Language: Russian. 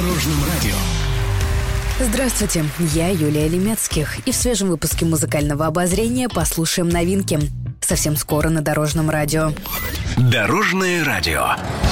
Дорожном радио. Здравствуйте, я Юлия Лемецких, и в свежем выпуске музыкального обозрения послушаем новинки. Совсем скоро на Дорожном радио. Дорожное радио.